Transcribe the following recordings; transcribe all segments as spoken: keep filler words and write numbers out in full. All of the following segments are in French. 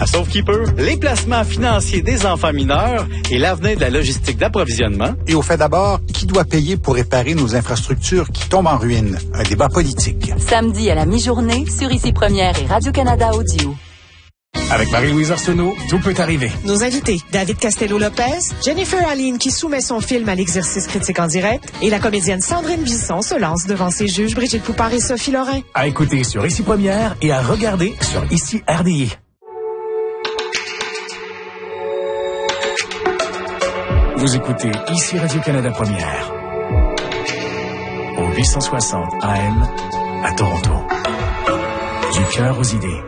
Sauf qui peut, les placements financiers des enfants mineurs et l'avenir de la logistique d'approvisionnement. Et au fait d'abord, qui doit payer pour réparer nos infrastructures qui tombent en ruine? Un débat politique. Samedi à la mi-journée, sur Ici Première et Radio-Canada Audio. Avec Marie-Louise Arsenault, tout peut arriver. Nos invités, David Castello-Lopez, Jennifer Aline qui soumet son film à l'exercice critique en direct et la comédienne Sandrine Bisson se lance devant ses juges Brigitte Poupard et Sophie Lorrain. À écouter sur Ici Première et à regarder sur Ici R D I. Vous écoutez Ici Radio-Canada Première au huit cent soixante A M à Toronto. Du cœur aux idées.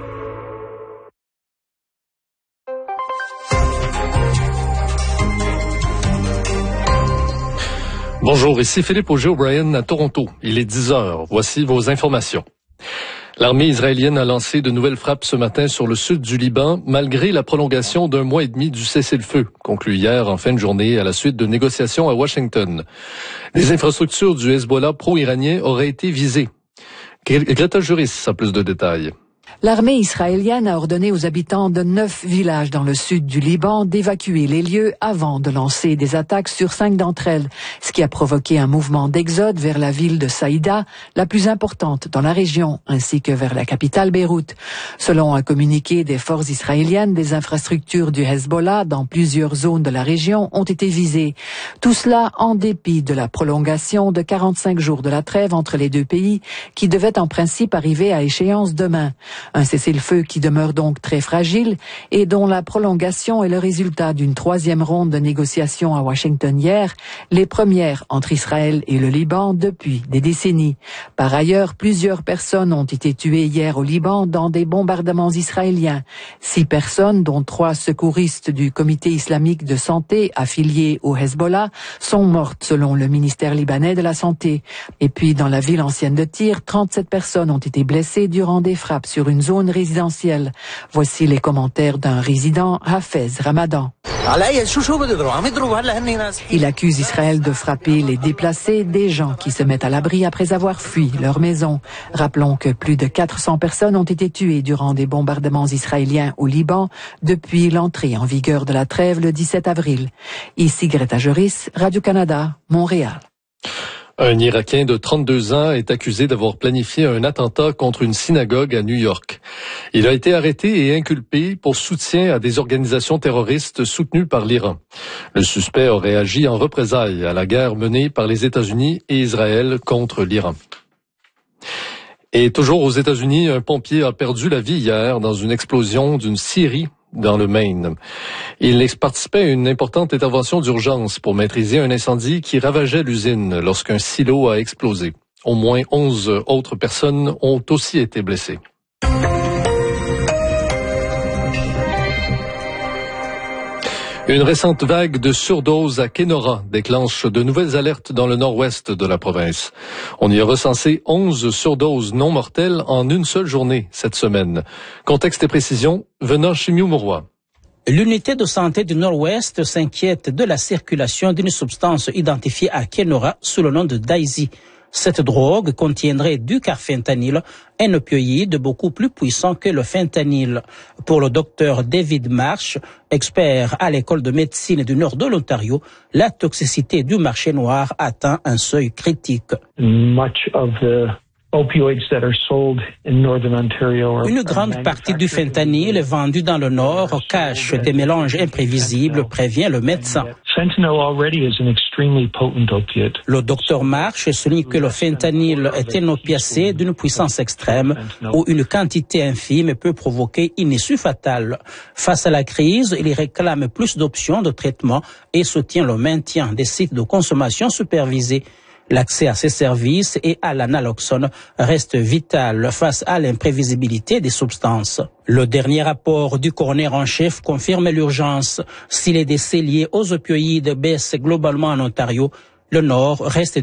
Bonjour, ici Philippe Auger-O'Brien à Toronto. Il est dix heures. Voici vos informations. L'armée israélienne a lancé de nouvelles frappes ce matin sur le sud du Liban, malgré la prolongation d'un mois et demi du cessez-le-feu, conclu hier en fin de journée à la suite de négociations à Washington. Les infrastructures du Hezbollah pro-iranien auraient été visées. Greta Juris a plus de détails. L'armée israélienne a ordonné aux habitants de neuf villages dans le sud du Liban d'évacuer les lieux avant de lancer des attaques sur cinq d'entre elles, ce qui a provoqué un mouvement d'exode vers la ville de Saïda, la plus importante dans la région, ainsi que vers la capitale Beyrouth. Selon un communiqué des forces israéliennes, des infrastructures du Hezbollah dans plusieurs zones de la région ont été visées. Tout cela en dépit de la prolongation de quarante-cinq jours de la trêve entre les deux pays, qui devait en principe arriver à échéance demain. Un cessez-le-feu qui demeure donc très fragile et dont la prolongation est le résultat d'une troisième ronde de négociations à Washington hier, les premières entre Israël et le Liban depuis des décennies. Par ailleurs, plusieurs personnes ont été tuées hier au Liban dans des bombardements israéliens. Six personnes, dont trois secouristes du comité islamique de santé affiliés au Hezbollah, sont mortes selon le ministère libanais de la Santé. Et puis, dans la ville ancienne de Tyr, trente-sept personnes ont été blessées durant des frappes sur une zone résidentielle. Voici les commentaires d'un résident, Hafez Ramadan. Il accuse Israël de frapper les déplacés, des gens qui se mettent à l'abri après avoir fui leur maison. Rappelons que plus de quatre cents personnes ont été tuées durant des bombardements israéliens au Liban depuis l'entrée en vigueur de la trêve le dix-sept avril. Ici Greta Juris, Radio-Canada, Montréal. Un Irakien de trente-deux ans est accusé d'avoir planifié un attentat contre une synagogue à New York. Il a été arrêté et inculpé pour soutien à des organisations terroristes soutenues par l'Iran. Le suspect aurait agi en représailles à la guerre menée par les États-Unis et Israël contre l'Iran. Et toujours aux États-Unis, un pompier a perdu la vie hier dans une explosion d'une scierie dans le Maine. Il participait à une importante intervention d'urgence pour maîtriser un incendie qui ravageait l'usine lorsqu'un silo a explosé. Au moins onze autres personnes ont aussi été blessées. Une récente vague de surdose à Kenora déclenche de nouvelles alertes dans le nord-ouest de la province. On y a recensé onze surdoses non mortelles en une seule journée cette semaine. Contexte et précision, venant Chimiou-Mourois. L'unité de santé du Nord-Ouest s'inquiète de la circulation d'une substance identifiée à Kenora sous le nom de Daisy. Cette drogue contiendrait du carfentanyl, un opioïde beaucoup plus puissant que le fentanyl. Pour le docteur David Marsh, expert à l'école de médecine du nord de l'Ontario, la toxicité du marché noir atteint un seuil critique. Much of the Une grande partie du fentanyl vendu dans le Nord cache des mélanges imprévisibles, prévient le médecin. Le docteur Marsh souligne que le fentanyl est un opiacé d'une puissance extrême où une quantité infime peut provoquer une issue fatale. Face à la crise, il réclame plus d'options de traitement et soutient le maintien des sites de consommation supervisés. L'accès à ces services et à l'analoxone reste vital face à l'imprévisibilité des substances. Le dernier rapport du coroner en chef confirme l'urgence. Si les décès liés aux opioïdes baissent globalement en Ontario, le Nord reste